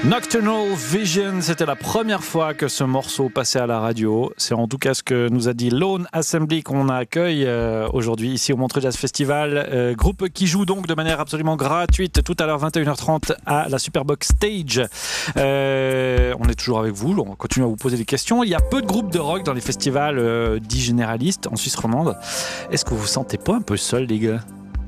Nocturnal Vision, c'était la première fois que ce morceau passait à la radio. C'est en tout cas ce que nous a dit Lone Assembly qu'on accueille aujourd'hui ici au Montreux Jazz Festival. Groupe qui joue donc de manière absolument gratuite tout à l'heure 21h30 à la Superbox Stage. On est toujours avec vous, on continue à vous poser des questions. Il y a peu de groupes de rock dans les festivals dits généralistes en Suisse romande. Est-ce que vous vous sentez pas un peu seul, les gars ?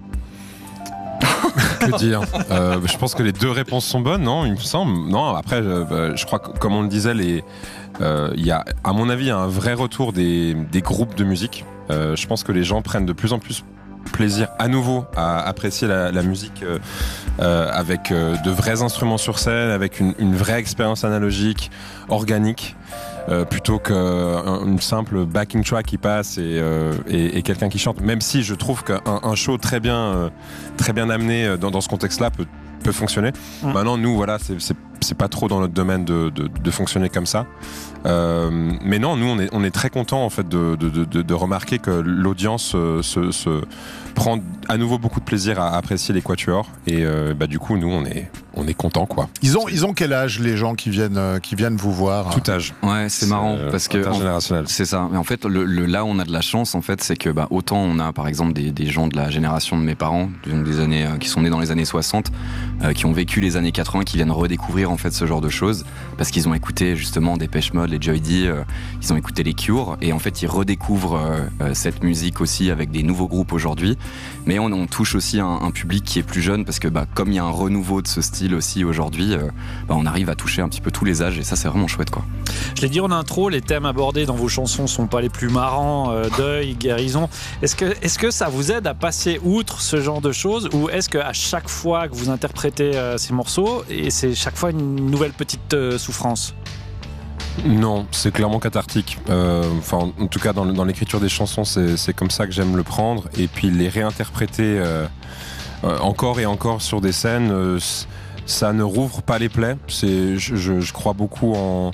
Que dire je pense que les deux réponses sont bonnes, non, il me semble. Non, après, je crois que, comme on le disait, il y a, à mon avis, un vrai retour des groupes de musique. Je pense que les gens prennent de plus en plus plaisir à nouveau à apprécier la musique avec de vrais instruments sur scène, avec une vraie expérience analogique, organique. Plutôt qu'une simple backing track qui passe et quelqu'un qui chante, même si je trouve qu'un show très bien amené dans ce contexte-là peut fonctionner. Maintenant, nous, voilà, c'est pas trop dans notre domaine de fonctionner comme ça. Mais non, nous, on est très contents en fait de remarquer que l'audience se prend à nouveau beaucoup de plaisir à apprécier les quatuors et du coup, nous, on est contents, quoi. Ils ont quel âge, les gens qui viennent vous voir? Tout âge. Ouais, c'est marrant parce que intergénérationnel. C'est ça. Mais en fait, là où on a de la chance, en fait, c'est que autant on a par exemple des gens de la génération de mes parents, donc des années qui sont nés dans les années 60, qui ont vécu les années 80, qui viennent redécouvrir en fait ce genre de choses parce qu'ils ont écouté justement Depeche Mode, les Joy D, ils ont écouté les Cure et en fait ils redécouvrent cette musique aussi avec des nouveaux groupes aujourd'hui. Mais on touche aussi un public qui est plus jeune parce que comme il y a un renouveau de ce style aussi aujourd'hui, on arrive à toucher un petit peu tous les âges et ça c'est vraiment chouette, quoi. Je l'ai dit en intro, les thèmes abordés dans vos chansons sont pas les plus marrants, deuil, guérison. Est-ce que ça vous aide à passer outre ce genre de choses ou est-ce qu'à chaque fois que vous interprétez ces morceaux, et c'est chaque fois une nouvelle petite souffrance? Non, c'est clairement cathartique. En tout cas, dans l'écriture des chansons, c'est comme ça que j'aime le prendre. Et puis les réinterpréter encore et encore sur des scènes, ça ne rouvre pas les plaies. Je crois beaucoup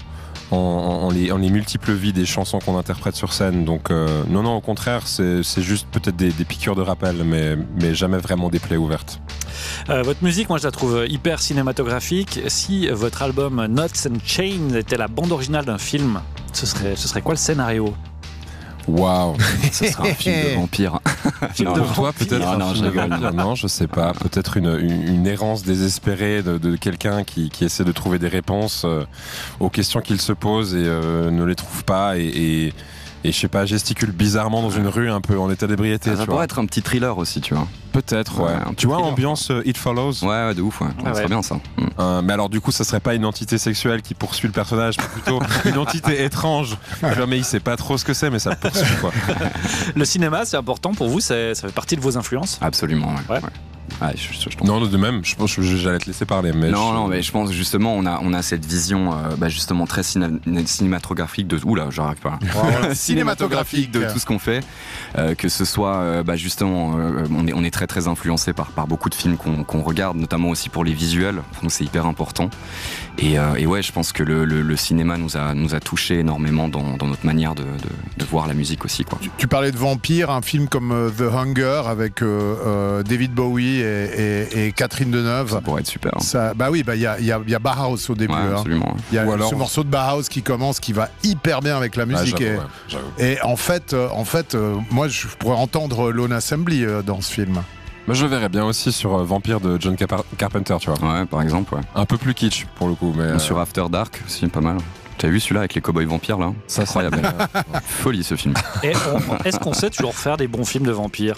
en les multiples vies des chansons qu'on interprète sur scène. Donc non, au contraire, c'est juste peut-être des piqûres de rappel, mais jamais vraiment des plaies ouvertes. Votre musique, moi je la trouve hyper cinématographique. Si votre album Knots and Chains était la bande originale d'un film, ce serait quoi le scénario? Waouh, ce sera un film de vampire. Pour toi, peut-être non, je rigole. Non, je sais pas. Peut-être une errance désespérée de quelqu'un qui essaie de trouver des réponses aux questions qu'il se pose et ne les trouve pas et je sais pas, gesticule bizarrement dans une rue un peu en état d'ébriété. Ça pourrait être un petit thriller aussi, tu vois. Peut-être, ouais. Tu vois, ambiance It Follows. Ouais, de ouf, ouais. Ça serait bien ça. Mais alors, du coup, ça serait pas une entité sexuelle qui poursuit le personnage, mais plutôt une entité étrange. Mais il sait pas trop ce que c'est, mais ça le poursuit, quoi. Le cinéma, c'est important pour vous, ça fait partie de vos influences? Absolument, ouais. Ouais, non, de même, je pense que j'allais te laisser parler. Mais mais je pense justement, on a cette vision justement très cinématographique de. Oula, j'arrive pas. Cinématographique de tout ce qu'on fait. Que ce soit justement, on est très très influencé par beaucoup de films qu'on regarde, notamment aussi pour les visuels. Donc c'est hyper important. Et ouais, je pense que le cinéma nous a touché énormément dans notre manière de voir la musique aussi, quoi. Tu parlais de vampires, un film comme The Hunger avec David Bowie et Catherine Deneuve. Ça pourrait être super. Il y a Bauhaus au début. Absolument. Il y a ce morceau de Bauhaus qui commence, qui va hyper bien avec la musique. J'avoue. Et en fait, moi, je pourrais entendre Lone Assembly dans ce film. Moi, je le verrais bien aussi sur Vampire de John Carpenter, tu vois. Ouais, par exemple, ouais. Un peu plus kitsch pour le coup, mais sur After Dark, aussi pas mal. T'as vu celui-là avec les cowboys vampires là? Ça, incroyable. Folie ce film. Et est-ce qu'on sait toujours faire des bons films de vampires?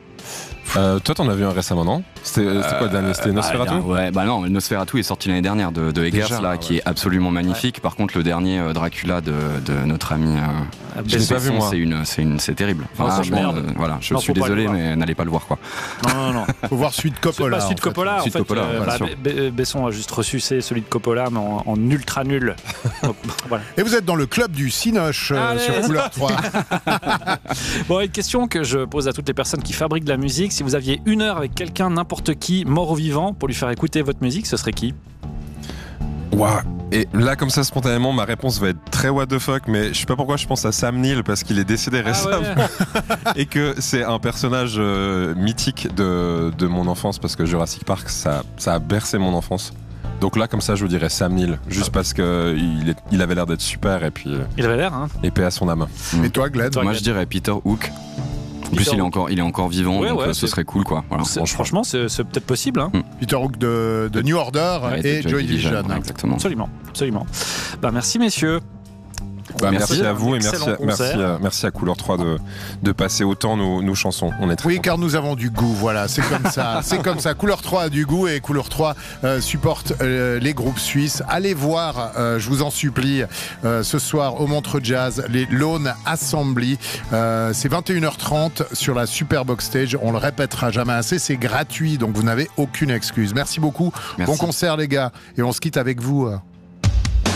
Toi, t'en as vu un récemment, non? C'était quoi, Dan? C'était Nosferatu? Ouais, non, Nosferatu est sorti l'année dernière de Eggers, là, qui est absolument magnifique. Ouais. Par contre, le dernier Dracula de notre ami je l'ai pas vu, moi. C'est terrible. Enfin, je suis désolé, mais n'allez pas le voir, quoi. Non. Faut voir celui de Coppola. Celui de Coppola, en fait. Besson a juste ressucé celui de Coppola, mais en ultra nul. Donc, voilà. Et vous êtes dans le club du Cinoche sur Couleur 3. Bon, une question que je pose à toutes les personnes qui fabriquent de la musique. Si vous aviez une heure avec quelqu'un, n'importe qui, mort ou vivant, pour lui faire écouter votre musique, ce serait qui? Waouh. Et là, comme ça, spontanément, ma réponse va être très what the fuck, mais je sais pas pourquoi je pense à Sam Neill parce qu'il est décédé récemment et que c'est un personnage mythique de mon enfance parce que Jurassic Park, ça a bercé mon enfance. Donc là, comme ça, je vous dirais Sam Neill, juste parce que il avait l'air d'être super et puis Il avait l'air, hein. épée à son âme. Et toi, Glenn? Moi, je dirais Peter Hook. En plus, il est encore vivant, Ouais, donc ouais, ce serait cool, quoi. Voilà. Franchement, c'est peut-être possible. Hein. Peter Hook de New Order et Joy Division. Ouais, exactement. Absolument. Merci, messieurs. Merci à vous et Excellent merci à Couleur 3 de passer autant nos chansons. On est très Oui, contents. car nous avons du goût, voilà, c'est comme ça. C'est comme ça. Couleur 3 a du goût et Couleur 3 supporte les groupes suisses. Allez voir, je vous en supplie, ce soir au Montreux Jazz, les Lone Assembly. C'est 21h30 sur la Superbox Stage. On le répétera jamais assez, c'est gratuit, donc vous n'avez aucune excuse. Merci beaucoup. Merci. Bon concert, les gars. Et on se quitte avec vous.